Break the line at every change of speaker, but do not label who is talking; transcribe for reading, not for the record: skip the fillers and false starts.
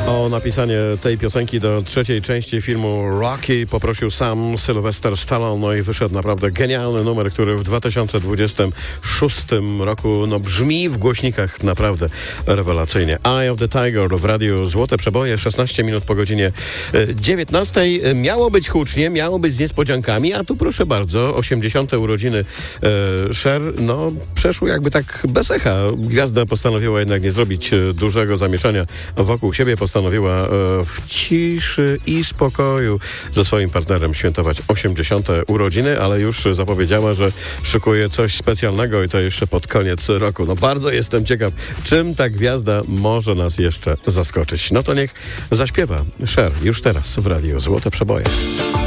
O napisanie tej piosenki do trzeciej części filmu Rocky poprosił sam Sylvester Stallone, no i wyszedł naprawdę genialny numer, który w 2026 roku brzmi w głośnikach naprawdę rewelacyjnie. Eye of the Tiger w radiu Złote Przeboje, 16 minut po godzinie 19. Miało być hucznie, miało być z niespodziankami, a tu proszę bardzo, 80. urodziny Cher, przeszły jakby tak bez echa. Gwiazda postanowiła jednak nie zrobić dużego zamieszania wokół siebie, postanowiła w ciszy i spokoju ze swoim partnerem świętować 80. urodziny, ale już zapowiedziała, że szykuje coś specjalnego i to jeszcze pod koniec roku. Bardzo jestem ciekaw, czym ta gwiazda może nas jeszcze zaskoczyć. To niech zaśpiewa Cher już teraz w radiu Złote Przeboje.